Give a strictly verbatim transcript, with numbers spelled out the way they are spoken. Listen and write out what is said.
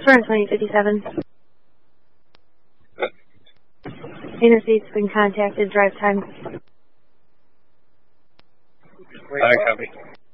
Turn twenty fifty-seven. Interstate's been contacted. Drive time. I copy.